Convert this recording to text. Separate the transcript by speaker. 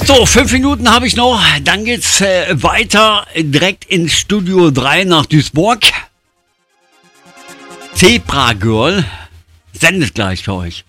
Speaker 1: So, 5 Minuten habe ich noch. Dann geht's weiter direkt ins Studio 3 nach Duisburg. Zebra Girl sendet gleich für euch.